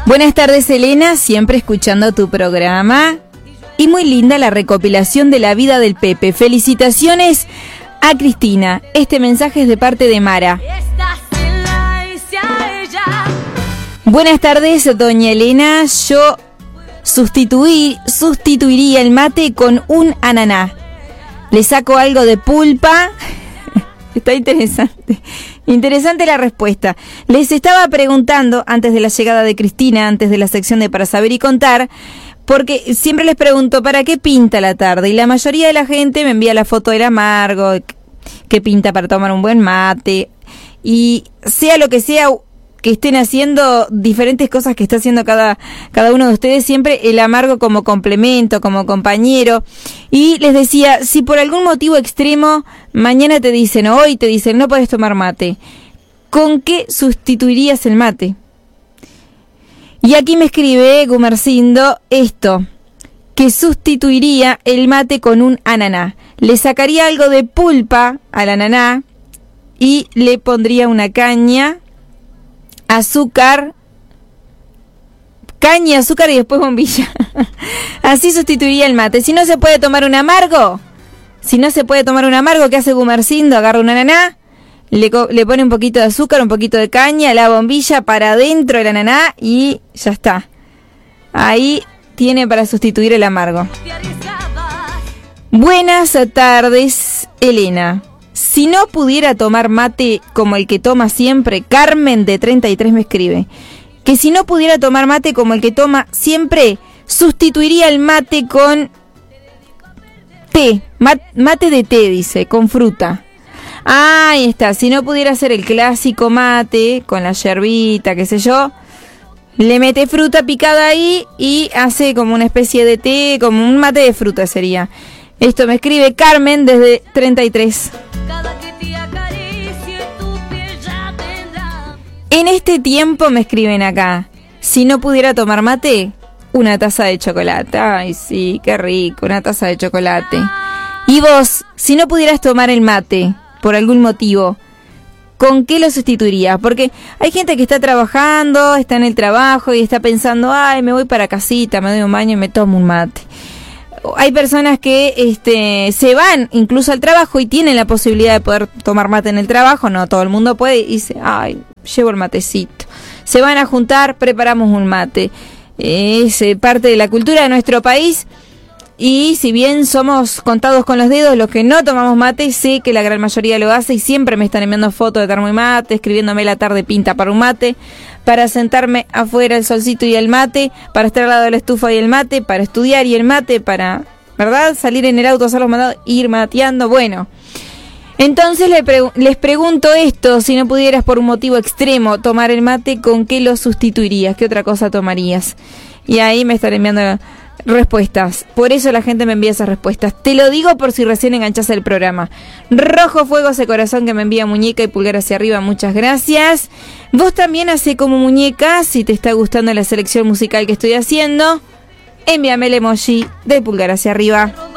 Buenas tardes, Elena, siempre escuchando tu programa. Y muy linda la recopilación de la vida del Pepe. Felicitaciones a Cristina. Este mensaje es de parte de Mara. Buenas tardes, doña Elena. Yo sustituiría el mate con un ananá. Le saco algo de pulpa. Está interesante. Interesante la respuesta. Les estaba preguntando, antes de la llegada de Cristina, antes de la sección de Para Saber y Contar, porque siempre les pregunto, ¿para qué pinta la tarde? Y la mayoría de la gente me envía la foto del amargo, que pinta para tomar un buen mate. Y sea lo que sea que estén haciendo, diferentes cosas que está haciendo cada uno de ustedes, siempre el amargo como complemento, como compañero. Y les decía, si por algún motivo extremo mañana te dicen, o hoy te dicen, no podés tomar mate, ¿con qué sustituirías el mate? Y aquí me escribe Gumercindo esto, que sustituiría el mate con un ananá. Le sacaría algo de pulpa al ananá y le pondría una caña, azúcar y después bombilla. Así sustituiría el mate. Si no se puede tomar un amargo, ¿qué hace Gumercindo? Agarra un ananá, le pone un poquito de azúcar, un poquito de caña, la bombilla para adentro del ananá y ya está. Ahí tiene para sustituir el amargo. Buenas tardes, Elena. Si no pudiera tomar mate como el que toma siempre, Carmen de 33 me escribe, que si no pudiera tomar mate como el que toma siempre, sustituiría el mate con té, mate de té, dice, con fruta. Ah, ahí está, si no pudiera hacer el clásico mate con la yerbita, qué sé yo, le mete fruta picada ahí y hace como una especie de té, como un mate de fruta sería. Esto me escribe Carmen desde 33. En este tiempo me escriben acá, si no pudiera tomar mate, una taza de chocolate. Ay, sí, qué rico, una taza de chocolate. Y vos, si no pudieras tomar el mate, por algún motivo, ¿con qué lo sustituirías? Porque hay gente que está trabajando, está en el trabajo y está pensando, ay, me voy para casita, me doy un baño y me tomo un mate. Hay personas que se van incluso al trabajo y tienen la posibilidad de poder tomar mate en el trabajo. No todo el mundo puede y dice, ay, llevo el matecito. Se van a juntar, preparamos un mate. Es parte de la cultura de nuestro país. Y si bien somos contados con los dedos los que no tomamos mate, sé que la gran mayoría lo hace y siempre me están enviando fotos de termo y mate, escribiéndome la tarde pinta para un mate, para sentarme afuera el solcito y el mate, para estar al lado de la estufa y el mate, para estudiar y el mate, para, ¿verdad?, salir en el auto, hacer los mandados, ir mateando. Bueno, entonces les pregunto esto, si no pudieras por un motivo extremo tomar el mate, ¿con qué lo sustituirías? ¿Qué otra cosa tomarías? Y ahí me están enviando respuestas, por eso la gente me envía esas respuestas. Te lo digo por si recién enganchás el programa. Rojo fuego ese corazón que me envía muñeca y pulgar hacia arriba, muchas gracias. Vos también hacé como muñeca, si te está gustando la selección musical que estoy haciendo, envíame el emoji de pulgar hacia arriba.